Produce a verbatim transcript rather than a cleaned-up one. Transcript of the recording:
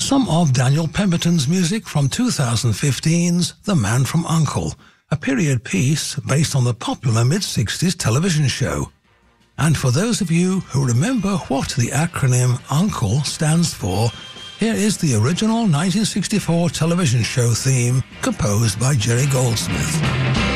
some of Daniel Pemberton's music from two thousand fifteen's The Man from U N C L E, a period piece based on the popular mid-sixties television show. And for those of you who remember what the acronym U N C L E stands for, here is the original nineteen sixty-four television show theme composed by Jerry Goldsmith.